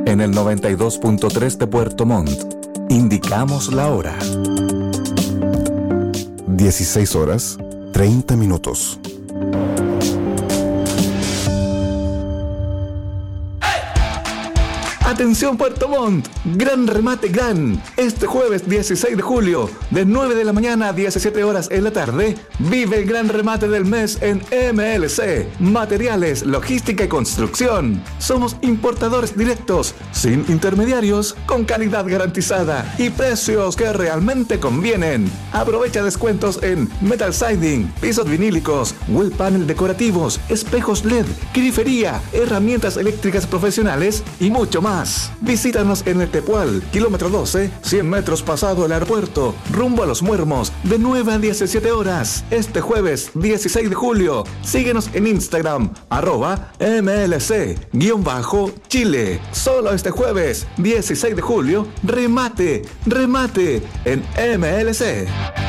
en el 92.3 de Puerto Montt. Indicamos la hora. 16:30. Atención Puerto Montt, gran remate GRAN. Este jueves 16 de julio, de 9 de la mañana a 17 horas en la tarde, vive el gran remate del mes en MLC, Materiales, Logística y Construcción. Somos importadores directos, sin intermediarios, con calidad garantizada y precios que realmente convienen. Aprovecha descuentos en metal siding, pisos vinílicos, wall panel decorativos, espejos LED, grifería, herramientas eléctricas profesionales y mucho más. Visítanos en el Tepual, kilómetro 12, 100 metros pasado el aeropuerto, rumbo a Los Muermos, de 9 a 17 horas, este jueves 16 de julio. Síguenos en Instagram, @MLC_Chile. Solo este jueves 16 de julio, remate en MLC.